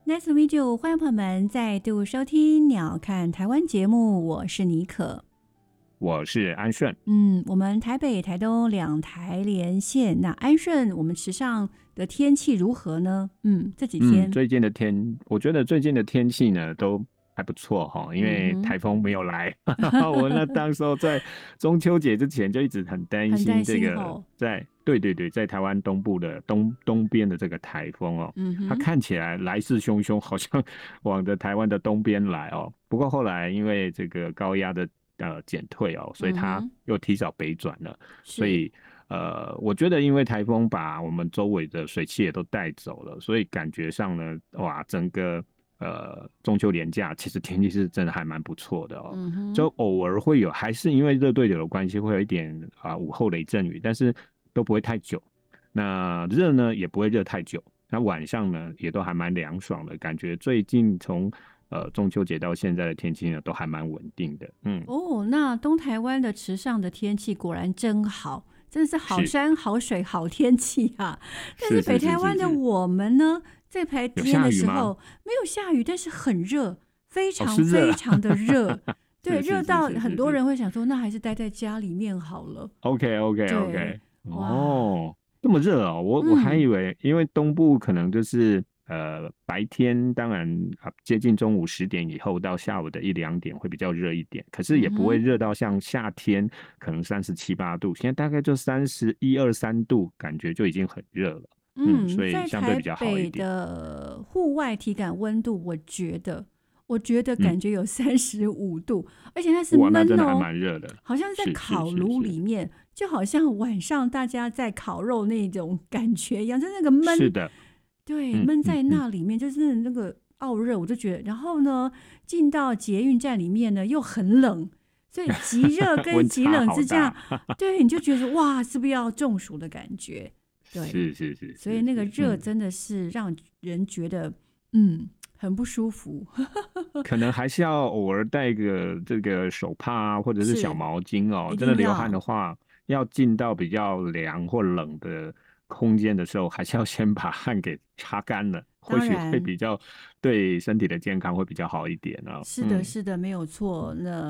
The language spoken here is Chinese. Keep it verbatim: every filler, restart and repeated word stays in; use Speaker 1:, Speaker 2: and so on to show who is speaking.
Speaker 1: Nice to meet you， 欢迎朋友们再度收听鸟看台湾节目，我是妮可，
Speaker 2: 我是安顺。
Speaker 1: 嗯，我们台北、台东两台连线。那安顺，我们池上的天气如何呢？嗯，这几天，
Speaker 2: 嗯，最近的天，我觉得最近的天气呢都还不错哈，因为台风没有来。嗯、我那当时候在中秋节之前就一直很担心这个在，对对对，在台湾东部的东东边的这个台风哦，嗯、它看起来来势汹汹，好像往着台湾的东边来哦。不过后来因为这个高压的呃减退哦，所以它又提早北转了，嗯、所以。呃，我觉得因为台风把我们周围的水汽也都带走了，所以感觉上呢，哇，整个呃中秋连假其实天气是真的还蛮不错的哦。嗯、就偶尔会有，还是因为热对流的关系，会有一点啊、呃、午后雷阵雨，但是都不会太久。那热呢也不会热太久，那晚上呢也都还蛮凉爽的，感觉最近从呃中秋节到现在的天气呢都还蛮稳定的。嗯，
Speaker 1: 哦，那东台湾的池上的天气果然真好。真的是好山好水好天气啊！但是北台湾的我们呢，在白天的时候没有下雨，但是很热，非常非常的热。哦、对，热到很多人会想说，那还是待在家里面好了。
Speaker 2: OK OK OK， 哦，这么热哦，我、嗯、我还以为，因为东部可能就是呃白天，当然啊接近中午十点以后到下午的一两点会比较热一点，可是也不会热到像夏天可能三十七八度，现在大概就三十一二三度，感觉就已经很热了。嗯，所以相对比较好一点。
Speaker 1: 在台北的户外体感温度，我觉得。我觉得感觉有三十五度、嗯，而且那是闷哦，
Speaker 2: 那真的还蛮热的，
Speaker 1: 好像在烤炉里面，就好像晚上大家在烤肉那种感觉一样，就那个闷，
Speaker 2: 是的，
Speaker 1: 对，闷在那里面，嗯、就是那个傲热，我就觉得，然后呢，进到捷运站里面呢又很冷，所以极热跟极冷之下，对，你就觉得哇，是不是要中暑的感觉？对，
Speaker 2: 是是 是, 是，
Speaker 1: 所以那个热真的是让人觉得，嗯。嗯很不舒服，
Speaker 2: 可能还是要偶尔带个这个手帕啊，或者是小毛巾哦。真的流汗的话，要进到比较凉或冷的空间的时候，还是要先把汗给擦干了，或许会比较对身体的健康会比较好一点啊。
Speaker 1: 是的，是的，没有错。那